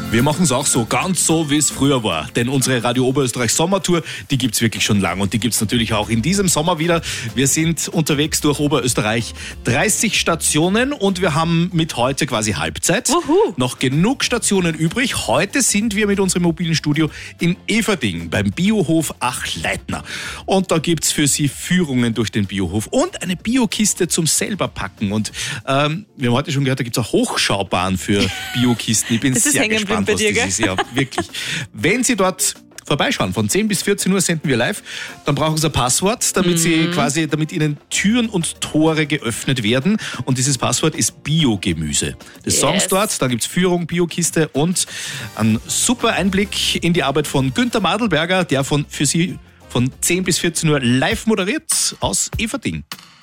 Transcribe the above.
Wir machen es auch so, ganz so, wie es früher war. Denn unsere Radio Oberösterreich Sommertour, die gibt's wirklich schon lang und die gibt's natürlich auch in diesem Sommer wieder. Wir sind unterwegs durch Oberösterreich, 30 Stationen und wir haben mit heute quasi Halbzeit. Noch genug Stationen übrig. Heute sind wir mit unserem mobilen Studio in Everding beim Biohof Achleitner. Und da gibt's für Sie Führungen durch den Biohof und eine Biokiste zum selber packen. Und wir haben heute schon gehört, da gibt's auch Hochschaubahn für Biokisten. Ich bin sehr gespannt, was das ist. Ja, wirklich. Wenn Sie dort vorbeischauen, von 10 bis 14 Uhr senden wir live, dann brauchen Sie ein Passwort, damit damit Ihnen Türen und Tore geöffnet werden. Und dieses Passwort ist Biogemüse. Das sagen Sie dort, dann gibt's Führung, Biokiste und einen super Einblick in die Arbeit von Günther Madelberger, der für Sie von 10 bis 14 Uhr live moderiert aus Everding.